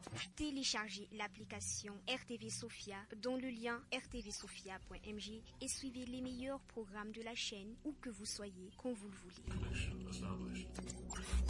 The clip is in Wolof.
Téléchargez l'application RTV Sophia dans le lien rtvsophia.mj et suivez les meilleurs programmes de la chaîne où que vous soyez, quand vous le voulez.